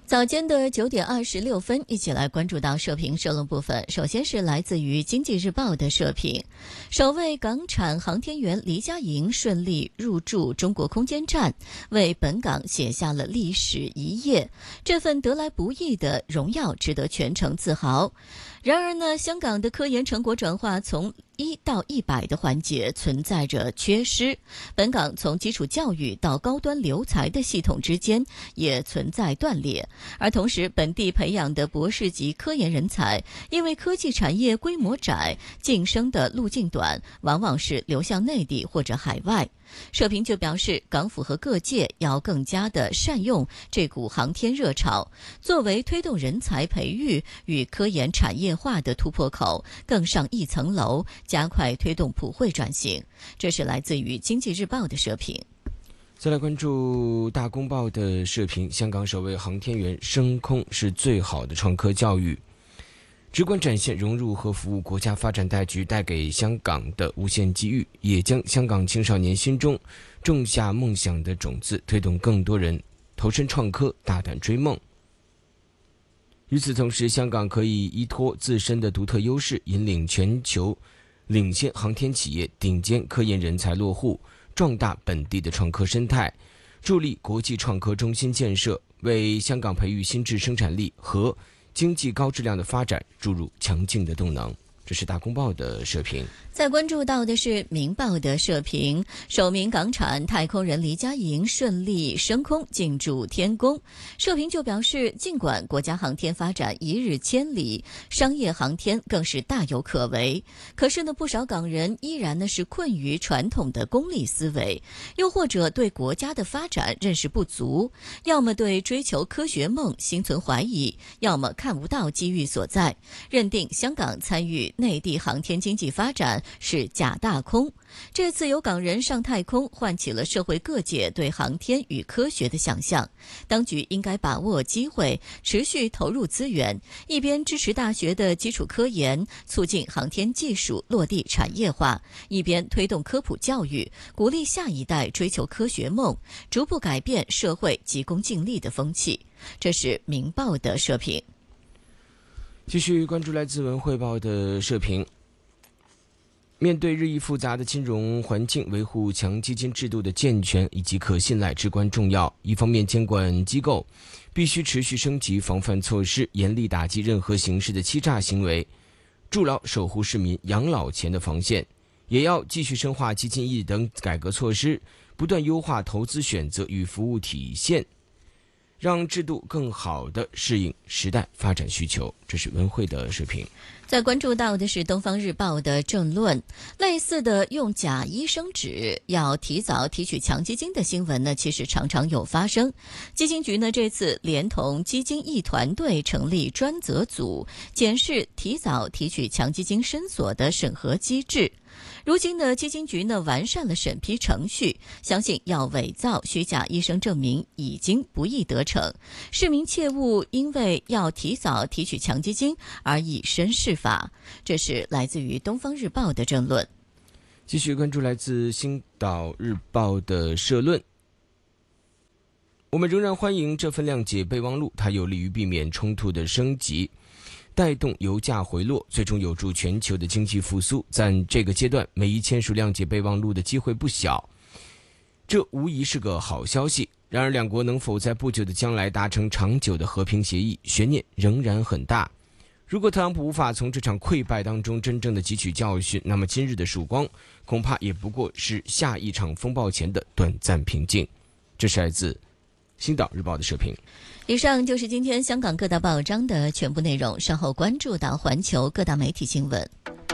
早间的9:26，一起来关注到社评社论部分。首先是来自于《经济日报》的社评，首位港产航天员黎佳莹顺利入驻中国空间站，为本港写下了历史一页。这份得来不易的荣耀值得全城自豪。然而呢，香港的科研成果转化从1到100的环节存在着缺失，本港从基础教育到高端留才的系统之间也存在断裂，而同时本地培养的博士级科研人才因为科技产业规模窄，晋升的路径短，往往是流向内地或者海外。社评就表示，港府和各界要更加的善用这股航天热潮，作为推动人才培育与科研产业化的突破口，更上一层楼，加快推动普惠转型。这是来自于《经济日报》的社评。 再来关注《大公报》的社评，香港首位航天员升空是最好的创科教育，直观展现融入和服务国家发展大局带给香港的无限机遇，也将香港青少年心中种下梦想的种子，推动更多人投身创科，大胆追梦。与此同时，香港可以依托自身的独特优势，引领全球领先航天企业顶尖科研人才落户，壮大本地的创科生态，助力国际创科中心建设，为香港培育新质生产力和经济高质量的发展注入强劲的动能。这是大公报的社评。 再关注到的是明报的社评，首名港产太空人黎佳莹顺利升空进驻天宫。社评就表示，尽管国家航天发展一日千里，商业航天更是大有可为，可是呢，不少港人依然是困于传统的功利思维，又或者对国家的发展认识不足，要么对追求科学梦心存怀疑，要么看不到机遇所在，认定香港参与内地航天经济发展是假大空。这次有港人上太空，唤起了社会各界对航天与科学的想象。当局应该把握机会，持续投入资源，一边支持大学的基础科研，促进航天技术落地产业化，一边推动科普教育，鼓励下一代追求科学梦，逐步改变社会急功近利的风气。这是明报的社评。 继续关注来自文汇报的社评。面对日益复杂的金融环境，维护强基金制度的健全以及可信赖至关重要。一方面，监管机构必须持续升级防范措施，严厉打击任何形式的欺诈行为，筑牢守护市民养老钱的防线；也要继续深化基金意义等改革措施，不断优化投资选择与服务体现，让制度更好地适应时代发展需求。这是文汇的社评。 再关注到的是《东方日报》的政论，类似的用假医生纸要提早提取强基金的新闻呢，其实常常有发生。基金局呢这次连同基金义团队成立专责组，检视提早提取强基金申索的审核机制。如今的基金局呢完善了审批程序，相信要伪造虚假医生证明已经不易得逞，市民切勿因为要提早提取强基金而以身试法。这是来自于东方日报的政论。 继续关注来自星岛日报的社论。我们仍然欢迎这份谅解备忘录，它有利于避免冲突的升级，带动油价回落，最终有助全球的经济复苏。在这个阶段，美伊签署谅解备忘录的机会不小，这无疑是个好消息。然而，两国能否在不久的将来达成长久的和平协议，悬念仍然很大。如果特朗普无法从这场溃败当中真正的汲取教训，那么今日的曙光恐怕也不过是下一场风暴前的短暂平静。这是来自星岛日报的社评。 以上就是今天香港各大报章的全部内容，稍后关注到环球各大媒体新闻。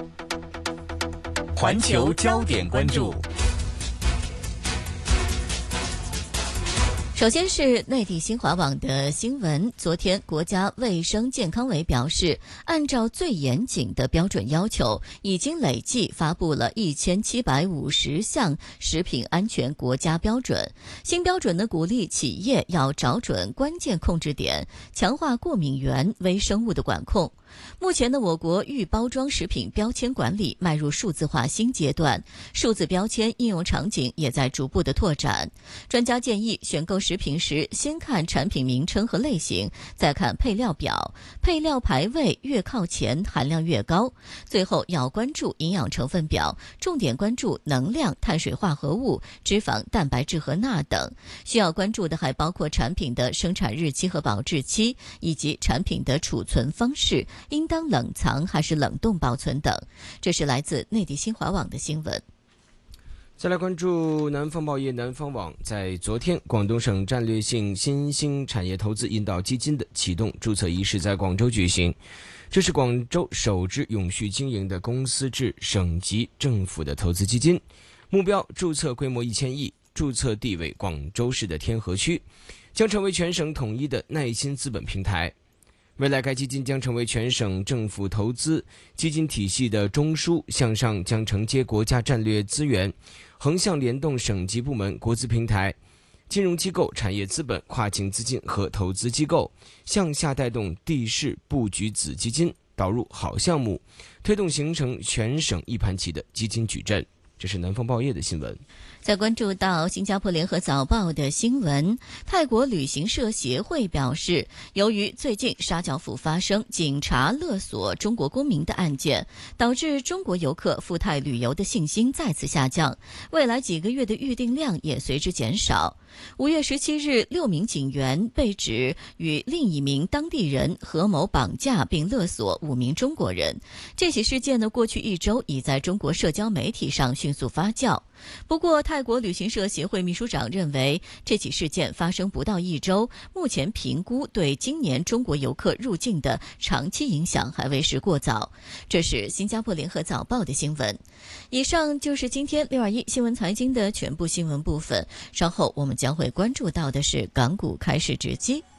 环球焦点关注。 首先是内地新华网的新闻，昨天国家卫生健康委表示，按照最严谨的标准要求，已经累计发布了1750项食品安全国家标准。新标准呢，鼓励企业要找准关键控制点，强化过敏原微生物的管控。目前呢，我国预包装食品标签管理迈入数字化新阶段，数字标签应用场景也在逐步的拓展。专家建议，选购食食品时，先看产品名称和类型，再看配料表，配料排位越靠前含量越高。最后要关注营养成分表，重点关注能量、碳水化合物、脂肪、蛋白质和钠等。需要关注的还包括产品的生产日期和保质期，以及产品的储存方式，应当冷藏还是冷冻保存等。这是来自内地新华网的新闻。 再来关注南方报业南方网，在昨天，广东省战略性新兴产业投资引导基金的启动注册仪式在广州举行。这是广州首支永续经营的公司制省级政府的投资基金，目标注册规模1000亿，注册地为广州市的天河区，将成为全省统一的耐心资本平台。未来该基金将成为全省政府投资基金体系的中枢，向上将承接国家战略资源，横向联动省级部门、国资平台、金融机构、产业资本、跨境资金和投资机构，向下带动地市布局子基金，导入好项目，推动形成全省一盘棋的基金矩阵。这是南方报业的新闻。 再关注到新加坡联合早报的新闻，泰国旅行社协会表示，由于最近沙角府发生警察勒索中国公民的案件，导致中国游客赴泰旅游的信心再次下降，未来几个月的预订量也随之减少。5月17日，6名警员被指与另一名当地人合谋绑架并勒索5名中国人。这起事件呢，过去1周已在中国社交媒体上迅速发酵。不过，泰国旅行社协会秘书长认为，这起事件发生不到1周，目前评估对今年中国游客入境的长期影响还为时过早。这是新加坡联合早报的新闻。以上就是今天621新闻财经的全部新闻部分。稍后我们将会关注到的是港股开市直击。